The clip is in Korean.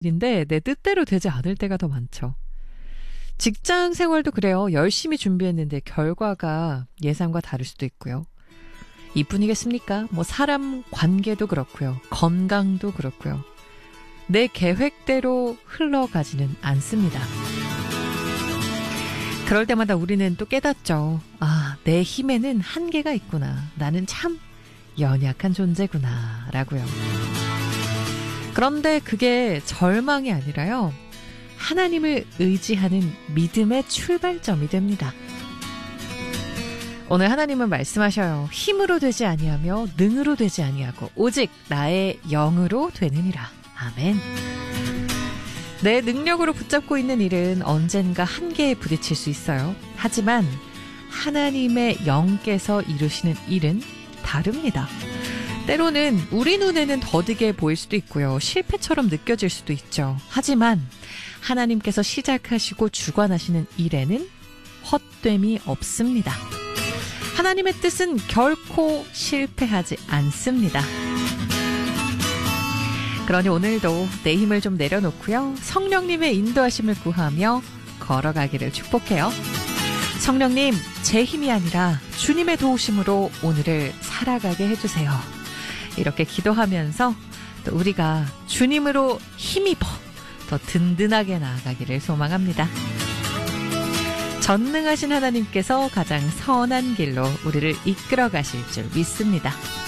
인데 내 뜻대로 되지 않을 때가 더 많죠. 직장 생활도 그래요. 열심히 준비했는데 결과가 예상과 다를 수도 있고요. 이뿐이겠습니까? 뭐 사람 관계도 그렇고요. 건강도 그렇고요. 내 계획대로 흘러가지는 않습니다. 그럴 때마다 우리는 또 깨닫죠. 아, 내 힘에는 한계가 있구나. 나는 참 연약한 존재구나. 라고요. 그런데 그게 절망이 아니라요. 하나님을 의지하는 믿음의 출발점이 됩니다. 오늘 하나님은 말씀하셔요. 힘으로 되지 아니하며 능으로 되지 아니하고 오직 나의 영으로 되느니라. 아멘. 내 능력으로 붙잡고 있는 일은 언젠가 한계에 부딪힐 수 있어요. 하지만 하나님의 영께서 이루시는 일은 다릅니다. 때로는 우리 눈에는 더디게 보일 수도 있고요. 실패처럼 느껴질 수도 있죠. 하지만 하나님께서 시작하시고 주관하시는 일에는 헛됨이 없습니다. 하나님의 뜻은 결코 실패하지 않습니다. 그러니 오늘도 내 힘을 좀 내려놓고요. 성령님의 인도하심을 구하며 걸어가기를 축복해요. 성령님, 제 힘이 아니라 주님의 도우심으로 오늘을 살아가게 해주세요. 이렇게 기도하면서 또 우리가 주님으로 힘입어 더 든든하게 나아가기를 소망합니다. 전능하신 하나님께서 가장 선한 길로 우리를 이끌어 가실 줄 믿습니다.